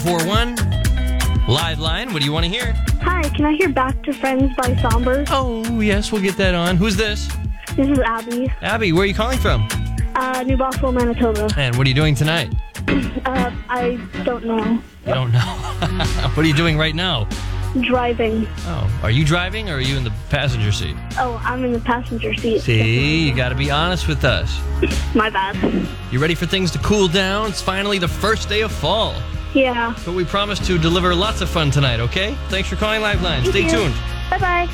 41 live line. What do you want to hear? Hi, can I hear Back to Friends by Somber? Oh, yes, we'll get that on. Who's this? This is Abby. Abby, where are you calling from? New Buffalo, Manitoba. And what are you doing tonight? I don't know. You don't know. What are you doing right now? Driving. Oh, are you driving or are you in the passenger seat? Oh, I'm in the passenger seat. See, you got to be honest with us. My bad. You ready for things to cool down? It's finally the first day of fall. Yeah. But we promise to deliver lots of fun tonight, okay? Thanks for calling Liveline. Stay tuned. Bye-bye.